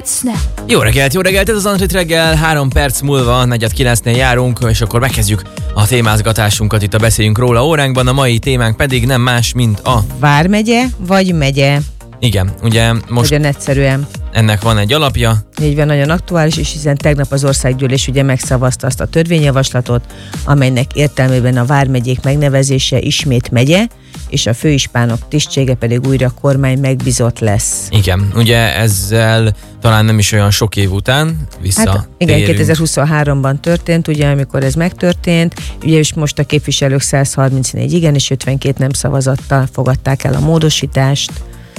Jó reggelt, ez az Antrit reggel, 3 perc múlva 4:09-nél járunk, és akkor megkezdjük a témázgatásunkat itt a Beszéljünk róla óránkban. A mai témánk pedig nem más, mint a Vármegye vagy megye. Igen, ugye most nagyon egyszerűen. Ennek van egy alapja. Így van, nagyon aktuális, és hiszen tegnap az országgyűlés ugye megszavazta azt a törvényjavaslatot, amelynek értelmében a vármegyék megnevezése ismét megye, és a főispánok tisztsége pedig újra kormány megbízott lesz. Igen, ugye ezzel talán nem is olyan sok év után igen, 2023-ban történt, ugye, amikor ez megtörtént, ugye és most a képviselők 134 igen és 52 nem szavazattal fogadták el a módosítást.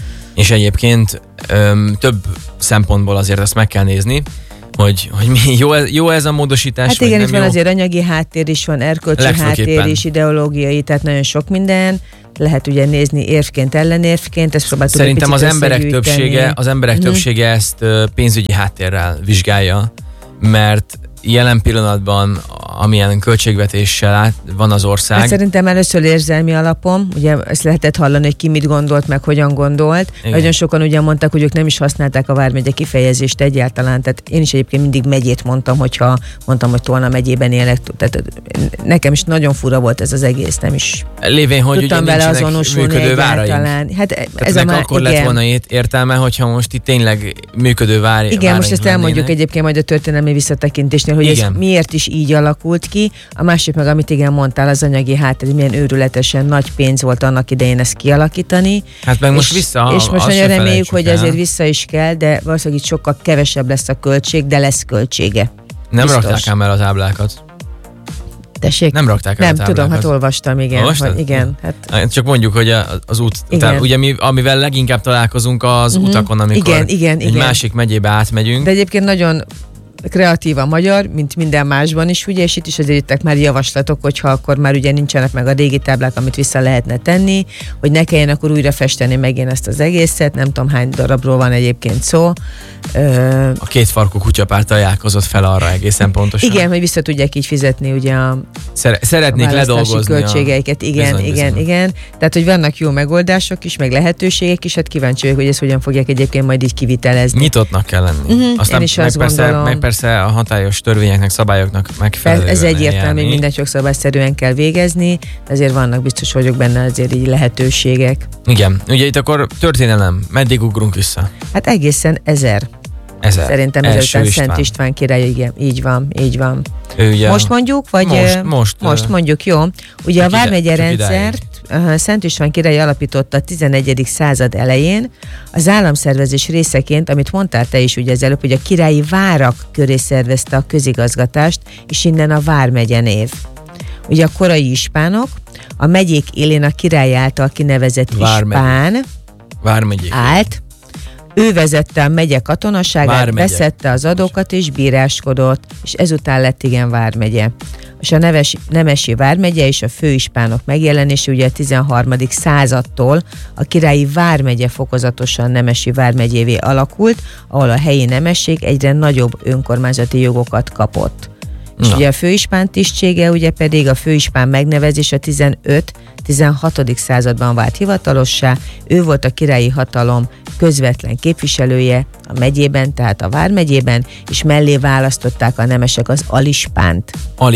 És egyébként több szempontból azért azt meg kell nézni, hogy jó ez a módosítás, hát igen, itt van azért anyagi háttér is, van erkölcsi háttér is, ideológiai, tehát nagyon sok minden. Lehet ugye nézni érvként, ellenérvként, ezt próbáltuk. Szerintem az emberek többsége ezt pénzügyi háttérrel vizsgálja, mert jelen pillanatban, amilyen költségvetéssel van az ország. Hát szerintem először érzelmi alapon, ugye ezt lehetett hallani, hogy ki mit gondolt, meg hogyan gondolt. Igen. Nagyon sokan ugye mondták, hogy ők nem is használták a vármegye kifejezést egyáltalán, tehát én is egyébként mindig megyét mondtam, hogyha mondtam, hogy Tolna megyében élek, tehát nekem is nagyon fura volt ez az egész, nem is lévén, hogy tudtam ugye vele azonosulni működő váraink. Hát ez a már, akkor lett volna értelme, hogyha most itt tényleg működő váraink. Igen, most ezt elmondjuk egyébként majd a történelmi visszatekintésnél, hogy ez miért is így alakult ki. A másik meg, amit igen mondtál, az anyagi háttér, milyen őrületesen nagy pénz volt annak idején ezt kialakítani. Hát meg most vissza. És most nagyon reméljük, hogy ezért vissza is kell, de valószínűleg itt sokkal kevesebb lesz a költség, de lesz költsége. Nem rakták ám el a táblákat. Tessék? Nem rakták el a táblákat. Nem tudom, hát olvastam, igen. Igen. Hát csak mondjuk, hogy az út, ugye amivel leginkább találkozunk az utakon, amikor egy másik megyébe átmegyünk. De egyébként nagyon kreatív a magyar, mint minden másban is, ugye, és itt is azért jöttek már javaslatok, hogyha akkor már ugye nincsenek meg a régi táblák, amit vissza lehetne tenni, hogy ne kelljen akkor újra festeni megint ezt az egészet, nem tudom hány darabról van egyébként szó. A kétfarkú kutyapár találkozott fel arra egészen pontosan. Igen, hogy vissza tudják így fizetni ugye szeretnék ledolgozni költségeiket. Igen. Tehát, hogy vannak jó megoldások is, meg lehetőségek is, hát kíváncsi vagyok, hogy ezt hogyan fogják egyébként majd így kivitelezni. Nyitottnak kell lenni. Aztán én is azt gondolom. Persze a hatályos törvényeknek, szabályoknak megfelelően ez egyértelmű, hogy mindent jogszabályszerűen kell végezni, ezért vannak, biztos vagyok benne azért így lehetőségek. Igen, ugye itt akkor történelem, meddig ugrunk vissza? Hát egészen 1000. Szerintem ezután Szent István király, igen, így van. Most mondjuk, vagy most mondjuk, jó. Ugye a vármegye rendszert Szent István király alapította a 11. század elején az államszervezés részeként, amit mondtál te is ugye előbb, hogy a királyi várak köré szervezte a közigazgatást, és innen a vármegye név. Ugye a korai ispánok, a megyék élén a király által kinevezett ispán állt, ő vezette a megye katonaságát, beszedte az adókat és bíráskodott, és ezután lett igen vármegye. És a nemesi vármegye és a főispánok megjelenése ugye a 13. századtól a királyi vármegye fokozatosan nemesi vármegyévé alakult, ahol a helyi nemesség egyre nagyobb önkormányzati jogokat kapott. És ugye a főispán tisztsége ugye pedig a főispán megnevezése 15-16. században vált hivatalossá, ő volt a királyi hatalom közvetlen képviselője a megyében, tehát a vármegyében, és mellé választották a nemesek az alispánt.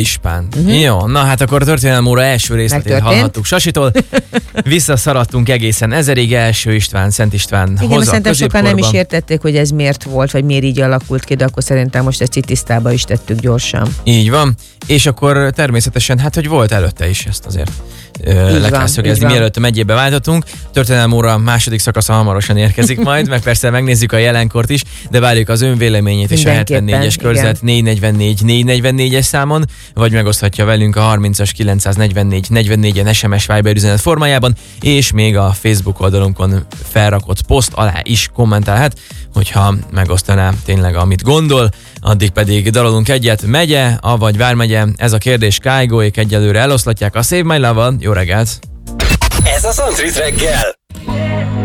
Jó, na hát akkor a történelem óra első részletét hallhattuk Sasitól. Visszaszaladtunk egészen 1000-ig, első István, Szent István igen, hozzá szerintem sokan nem is értették, hogy ez miért volt, vagy miért így alakult ki, de akkor szerintem most ezt itt tisztába is tettük gyorsan. Így van, és akkor természetesen, hát hogy volt előtte is, ezt azért le kell szögezni, mielőtt a megyébe váltottunk. Történelem óra második szakasza hamarosan érkezik majd, meg persze megnézzük a jelenkort is, de várjuk az ön véleményét is a 74-es körzet 444-444-es számon, vagy megoszthatja velünk a 30-as 944-44-en SMS Viber üzenet formájában, és még a Facebook oldalunkon felrakott poszt alá is kommentálhat, hogyha megosztaná tényleg, amit gondol. Addig pedig dalolunk egyet, megye, avagy vármegye, ez a kérdés. Kájgóék egyelőre eloszlatják a Save My Love-val. Jó reggelt! Ez az Antrit reggel!